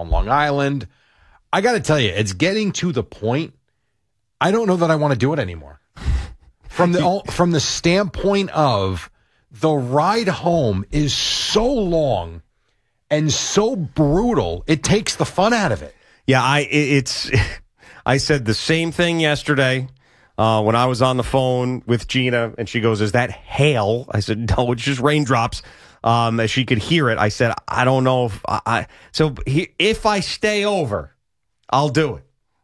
on Long Island. I got to tell you, it's getting to the point, I don't know that I want to do it anymore. From the standpoint of the ride home is so long and so brutal, it takes the fun out of it. Yeah, I said the same thing yesterday when I was on the phone with Gina, and she goes, "Is that hail?" I said, "No, it's just raindrops." As she could hear it, I said, "I don't know if I stay over, I'll do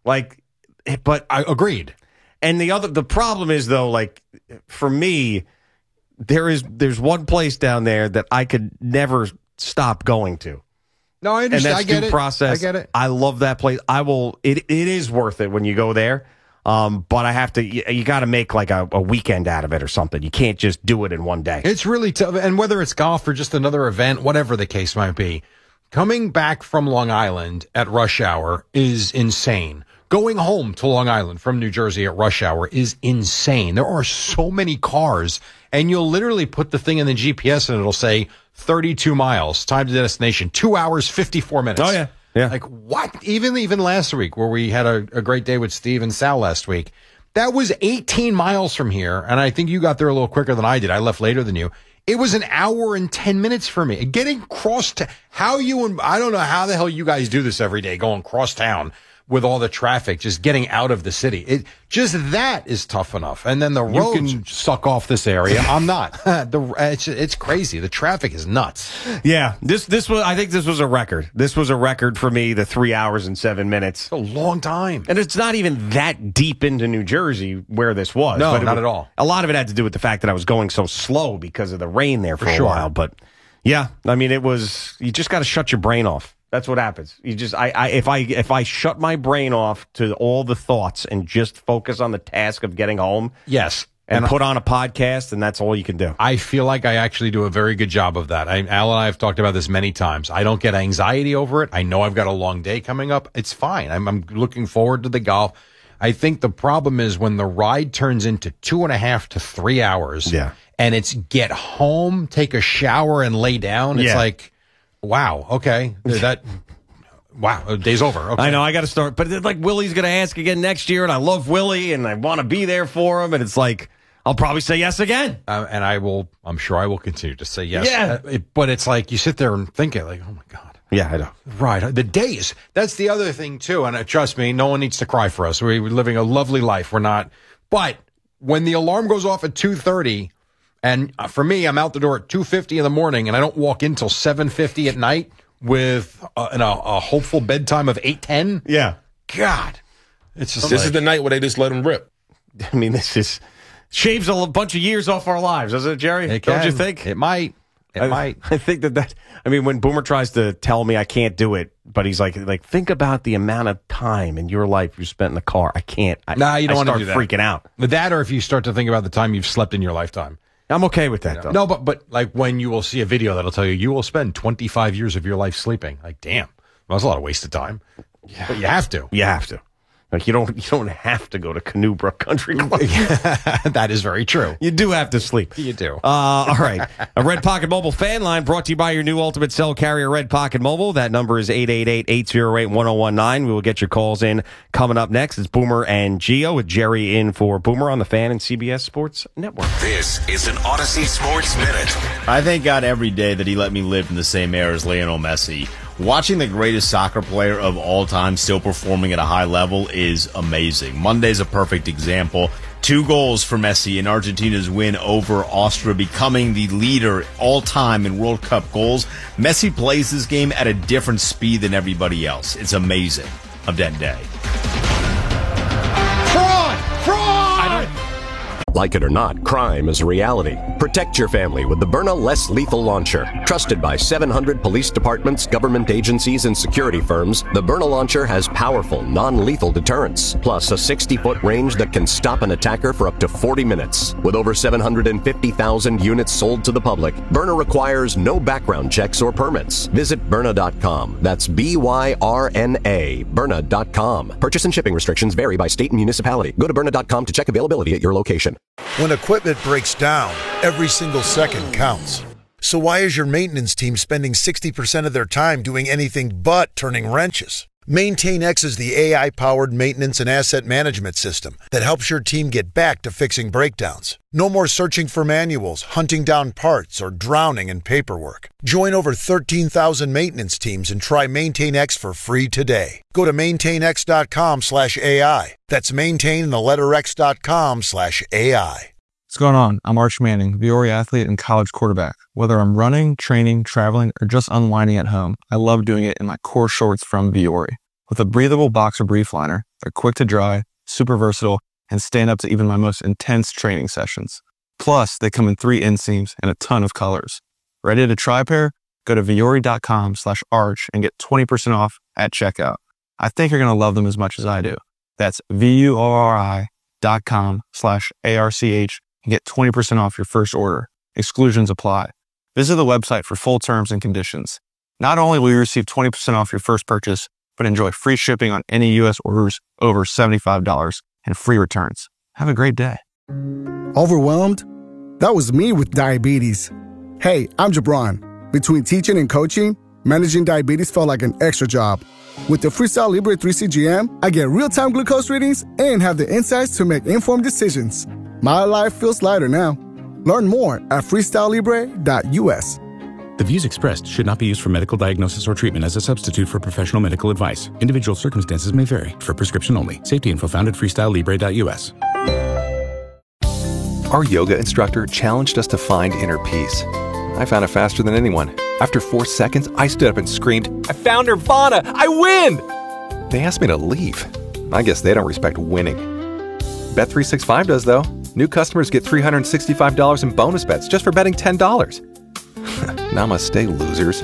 it." But I agreed. And the problem is, though, like, for me, there's one place down there that I could never stop going to. No, I understand. And that's I get due it. process. I get it. I love that place. It is worth it when you go there. But I have to. You got to make like a weekend out of it or something. You can't just do it in one day. It's really tough. And whether it's golf or just another event, whatever the case might be, coming back from Long Island at rush hour is insane. Going home to Long Island from New Jersey at rush hour is insane. There are so many cars, and you'll literally put the thing in the GPS and it'll say 32 miles, time to destination, 2 hours, 54 minutes. Oh, yeah. Yeah. Like, what? Even last week, where we had a great day with Steve and Sal last week, that was 18 miles from here, and I think you got there a little quicker than I did. I left later than you. It was an hour and 10 minutes for me. Getting cross town, I don't know how the hell you guys do this every day, going cross town with all the traffic, just getting out of the city. That is tough enough. And then the roads can suck off this area. I'm not. It's crazy. The traffic is nuts. Yeah. I think this was a record. This was a record for me, the 3 hours and 7 minutes. It's a long time. And it's not even that deep into New Jersey where this was. No, not at all. A lot of it had to do with the fact that I was going so slow because of the rain there for a while. But yeah, I mean, you just got to shut your brain off. That's what happens. If I shut my brain off to all the thoughts and just focus on the task of getting home, yes, and put on a podcast, and that's all you can do. I feel like I actually do a very good job of that. Al and I have talked about this many times. I don't get anxiety over it. I know I've got a long day coming up. It's fine. I'm looking forward to the golf. I think the problem is when the ride turns into 2.5 to 3 hours. Yeah. And it's get home, take a shower, and lay down. It's like, wow, okay. Wow, day's over. Okay. I know, I got to start. But it's like Willie's going to ask again next year, and I love Willie, and I want to be there for him, and it's like, I'll probably say yes again. And I'm sure I will continue to say yes. Yeah. But it's like, you sit there and think it, like, oh my God. Yeah, I know. Right. The days. That's the other thing, too. And trust me, no one needs to cry for us. We're living a lovely life. We're not. But when the alarm goes off at 2:30, and for me, I'm out the door at 2:50 in the morning, and I don't walk in till 7:50 at night with a hopeful bedtime of 8:10. Yeah. God. It's just this is the night where they just let them rip. I mean, this shaves a bunch of years off our lives, doesn't it, Jerry? Don't you think? It might. I think that. I mean, when Boomer tries to tell me I can't do it, but he's like, think about the amount of time in your life you spent in the car. I can't. You don't want to do that. Freaking out. That, or if you start to think about the time you've slept in your lifetime. I'm okay with that, though. No, but like when you will see a video that'll tell you will spend 25 years of your life sleeping. Like, damn, that's a lot of wasted time. Yeah. But you have to. You have to. Like, you don't have to go to Canoe Brook Country Club. That is very true. You do have to sleep. You do. All right. A Red Pocket Mobile fan line brought to you by your new Ultimate Cell carrier, Red Pocket Mobile. That number is 888-808-1019. We will get your calls in coming up next. It's Boomer and Gio with Jerry in for Boomer on the Fan and CBS Sports Network. This is an Odyssey Sports Minute. I thank God every day that he let me live in the same era as Lionel Messi. Watching the greatest soccer player of all time still performing at a high level is amazing. Monday's a perfect example. 2 goals for Messi in Argentina's win over Austria, becoming the leader all time in World Cup goals. Messi plays this game at a different speed than everybody else. It's amazing of that day. Like it or not, crime is a reality. Protect your family with the Byrna Less Lethal Launcher. Trusted by 700 police departments, government agencies, and security firms, the Byrna Launcher has powerful, non-lethal deterrence, plus a 60-foot range that can stop an attacker for up to 40 minutes. With over 750,000 units sold to the public, Byrna requires no background checks or permits. Visit Byrna.com. That's B-Y-R-N-A, Byrna.com. Purchase and shipping restrictions vary by state and municipality. Go to Byrna.com to check availability at your location. When equipment breaks down, every single second counts. So why is your maintenance team spending 60% of their time doing anything but turning wrenches? MaintainX is the AI-powered maintenance and asset management system that helps your team get back to fixing breakdowns. No more searching for manuals, hunting down parts, or drowning in paperwork. Join over 13,000 maintenance teams and try MaintainX for free today. Go to maintainx.com/AI. That's maintain.x.com/AI. What's going on? I'm Arch Manning, Viore athlete and college quarterback. Whether I'm running, training, traveling, or just unwinding at home, I love doing it in my core shorts from Viore. With a breathable boxer brief liner, they're quick to dry, super versatile, and stand up to even my most intense training sessions. Plus, they come in 3 inseams and a ton of colors. Ready to try a pair? Go to Viore.com/arch and get 20% off at checkout. I think you're going to love them as much as I do. That's VUORI.com/ARCH and get 20% off your first order. Exclusions apply. Visit the website for full terms and conditions. Not only will you receive 20% off your first purchase, but enjoy free shipping on any U.S. orders over $75 and free returns. Have a great day. Overwhelmed? That was me with diabetes. Hey, I'm Jabron. Between teaching and coaching, managing diabetes felt like an extra job. With the Freestyle Libre 3 CGM, I get real-time glucose readings and have the insights to make informed decisions. My life feels lighter now. Learn more at freestylelibre.us. The views expressed should not be used for medical diagnosis or treatment as a substitute for professional medical advice. Individual circumstances may vary. For prescription only. Safety info found at freestylelibre.us. Our yoga instructor challenged us to find inner peace. I found it faster than anyone. After 4 seconds, I stood up and screamed, "I found Nirvana! I win!" They asked me to leave. I guess they don't respect winning. Bet365 does, though. New customers get $365 in bonus bets just for betting $10. Namaste, losers.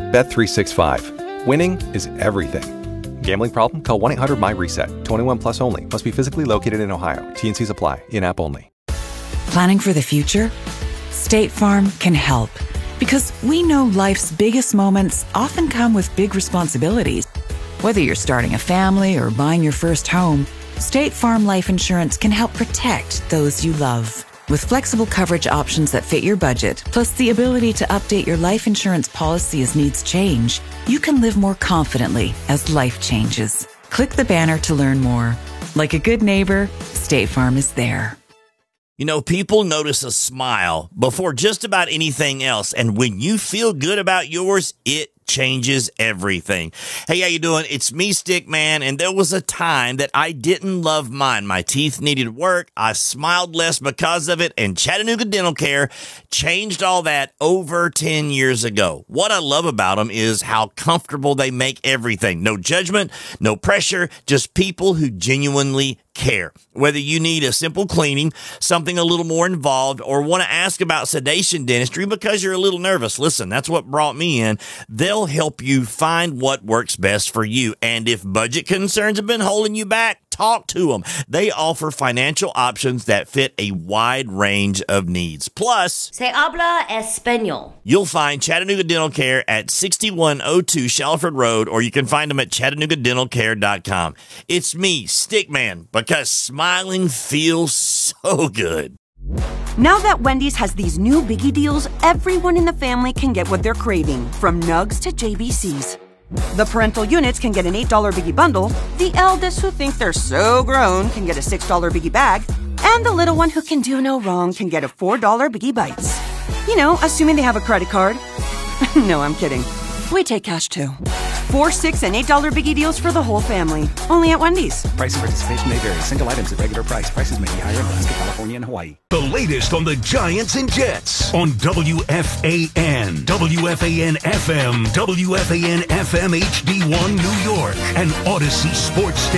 Bet365. Winning is everything. Gambling problem? Call 1-800-MY-RESET. 21 plus only. Must be physically located in Ohio. T&Cs apply. In-app only. Planning for the future? State Farm can help. Because we know life's biggest moments often come with big responsibilities. Whether you're starting a family or buying your first home, State Farm Life Insurance can help protect those you love. With flexible coverage options that fit your budget, plus the ability to update your life insurance policy as needs change, you can live more confidently as life changes. Click the banner to learn more. Like a good neighbor, State Farm is there. You know, people notice a smile before just about anything else. And when you feel good about yours, it changes everything. Hey, how you doing? It's me, Stickman, and there was a time that I didn't love mine. My teeth needed work. I smiled less because of it, and Chattanooga Dental Care changed all that over 10 years ago. What I love about them is how comfortable they make everything. No judgment, no pressure, just people who genuinely care. Whether you need a simple cleaning, something a little more involved, or want to ask about sedation dentistry because you're a little nervous, listen, that's what brought me in. They'll help you find what works best for you. And if budget concerns have been holding you back, talk to them. They offer financial options that fit a wide range of needs. Plus, Se habla español. You'll find Chattanooga Dental Care at 6102 Shalford Road, or you can find them at ChattanoogaDentalCare.com. It's me, Stickman, because smiling feels so good. Now that Wendy's has these new biggie deals, everyone in the family can get what they're craving, from nugs to JBCs. The parental units can get an $8 biggie bundle, the eldest who think they're so grown can get a $6 biggie bag, and the little one who can do no wrong can get a $4 biggie bites. You know, assuming they have a credit card. No, I'm kidding. We take cash too. 4, 6, and $8 biggie deals for the whole family. Only at Wendy's. Price and participation may vary. Single items at regular price. Prices may be higher in Alaska, California, and Hawaii. The latest on the Giants and Jets on WFAN, WFAN FM, WFAN FM HD1 New York, and Odyssey Sports Station.